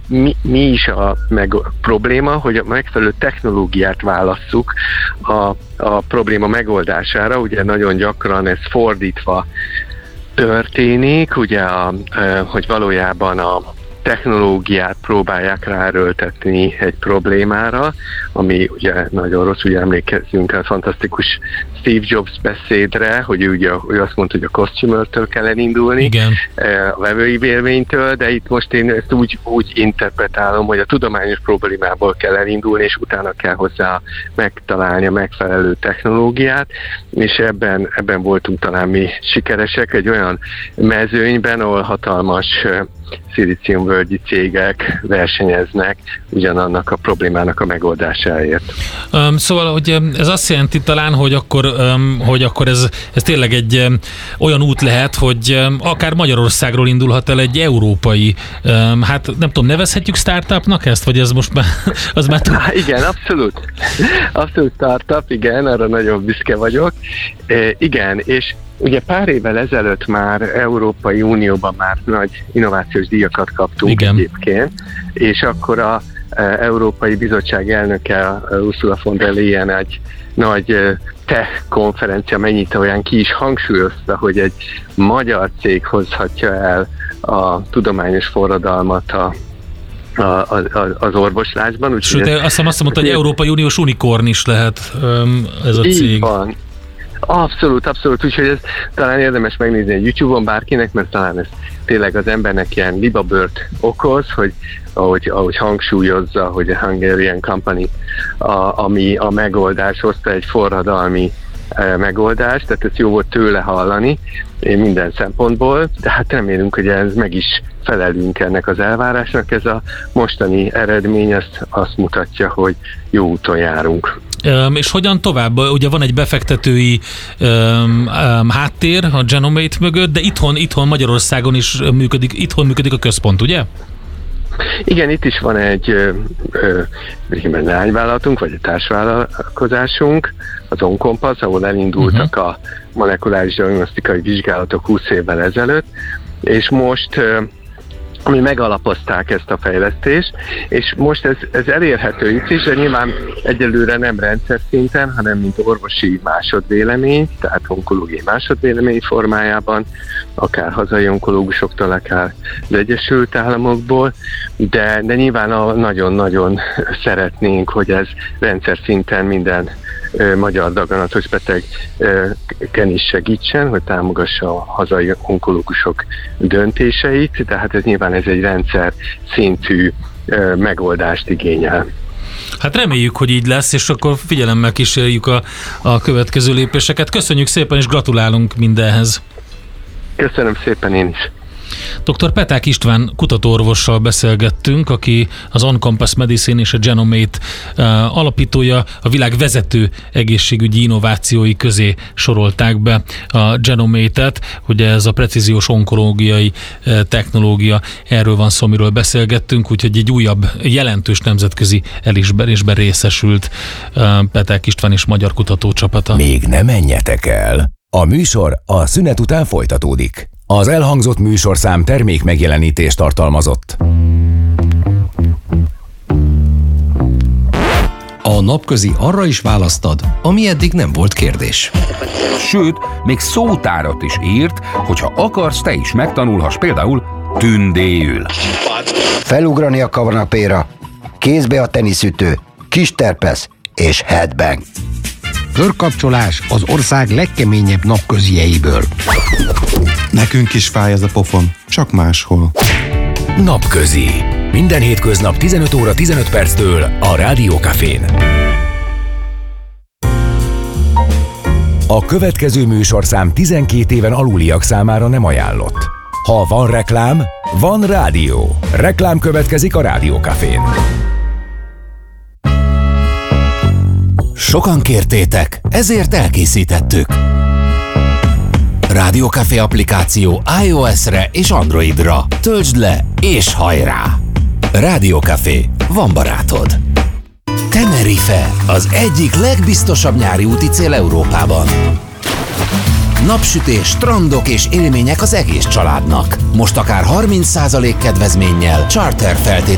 mi is a probléma, hogy a megfelelő technológiát válasszuk a probléma megoldására. Ugye nagyon gyakran ez fordítva történik, ugye, hogy valójában a technológiát próbálják ráerőltetni egy problémára, ami ugye nagyon rossz, ugye emlékezzünk a fantasztikus Steve Jobs beszédre, hogy ő azt mondta, hogy a customer-től kell elindulni, igen, a vevői élménytől, de itt most én ezt úgy interpretálom, hogy a tudományos problémából kell elindulni, és utána kell hozzá megtalálni a megfelelő technológiát, és ebben voltunk talán mi sikeresek egy olyan mezőnyben, ahol hatalmas szilíciumvölgyi cégek versenyeznek ugyanannak a problémának a megoldásáért. Szóval, hogy ez azt jelenti talán, hogy akkor ez tényleg egy olyan út lehet, hogy akár Magyarországról indulhat el egy európai, hát nem tudom, nevezhetjük startupnak ezt, vagy ez most már... Az már igen, abszolút. Abszolút startup, igen, arra nagyon büszke vagyok. Igen, és ugye pár évvel ezelőtt már Európai Unióban már nagy innovációs díjakat kaptunk, igen, egyébként, és akkor a Európai Bizottság elnöke Ursula von der Leyen egy nagy tech konferencia megnyitóján ki is hangsúlyozta, hogy egy magyar cég hozhatja el a tudományos forradalmat az orvoslásban. Sőt, azt mondta, hogy Európai Uniós unikorn is lehet ez a cég. Így van. Abszolút, úgyhogy ez talán érdemes megnézni a YouTube-on bárkinek, mert talán ez tényleg az embernek ilyen libabört okoz, hogy ahogy hangsúlyozza, hogy a Hungarian Company ami a megoldás, hozta egy forradalmi megoldást, tehát ez jó volt tőle hallani minden szempontból, de hát remélünk, hogy ez meg is felelünk ennek az elvárásnak. Ez a mostani eredmény azt mutatja, hogy jó úton járunk. És hogyan tovább? Ugye van egy befektetői háttér a Genomate mögött, de itthon Magyarországon is működik a központ, ugye? Igen, itt is van egy leányvállalatunk, vagy egy társvállalkozásunk, az OnCompass, ahol elindultak a molekuláris diagnosztikai vizsgálatok 20 évvel ezelőtt, és most ami megalapozták ezt a fejlesztést, és most ez elérhető itt is, de nyilván egyelőre nem rendszer szinten, hanem mint orvosi másodvélemény, tehát onkológiai másodvélemény formájában, akár hazai onkológusoktól, akár az Egyesült Államokból, de nyilván nagyon-nagyon szeretnénk, hogy ez rendszer szinten minden magyar daganatos betegen is segítsen, hogy támogassa a hazai onkológusok döntéseit, tehát ez nyilván ez egy rendszer szintű megoldást igényel. Hát reméljük, hogy így lesz, és akkor figyelemmel kísérjük a következő lépéseket. Köszönjük szépen, és gratulálunk mindenhez. Köszönöm szépen én is. Dr. Peták István kutatóorvossal beszélgettünk, aki az OnCompass Medicine és a Genomate alapítója, a világ vezető egészségügyi innovációi közé sorolták be a Genomate-et, ugye ez a precíziós onkológiai technológia, erről van szó, amiről beszélgettünk, úgyhogy egy újabb jelentős nemzetközi elismerésben részesült Peták István és magyar kutatócsapata. Még ne menjetek el! A műsor a szünet után folytatódik. Az elhangzott műsorszám termék megjelenítést tartalmazott. A napközi arra is választad, ami eddig nem volt kérdés. Sőt, még szótárat is írt, hogyha akarsz, te is megtanulhass például tündéül. Felugrani a kanapéra, kézbe a teniszütő, kis terpesz és headbang. Körkapcsolás az ország legkeményebb napközieiből. Nekünk is fáj ez a pofon, csak máshol. Napközi. Minden hétköznap 15 óra 15 perctől a Rádió Cafén. A következő műsorszám 12 éven aluliak számára nem ajánlott. Ha van reklám, van rádió. Reklám következik a Rádió Cafén. Sokan kértétek, ezért elkészítettük. Rádió Café applikáció iOS-re és Androidra. Töltsd le és hajrá! Rádió Café, van barátod. Tenerife, az egyik legbiztosabb nyári úti cél Európában. Napsütés, strandok és élmények az egész családnak. Most akár 30% kedvezménnyel, charter feltétel